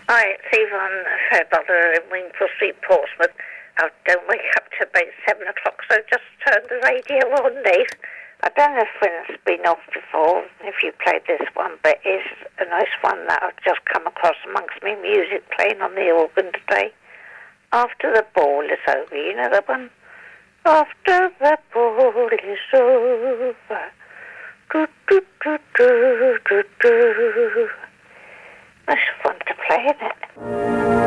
Hi, it's Yvonne Fairbrother in Wingfield Street, Portsmouth. I don't wake up till about 7 o'clock, so just turn the radio on, Dave. I don't know if it's been off before, if you played this one, but it's a nice one that I've just come across amongst me music playing on the organ today. After the ball is over, you know that one? After the ball is over, do, do, do, do, do, do. That's fun to play, isn't it?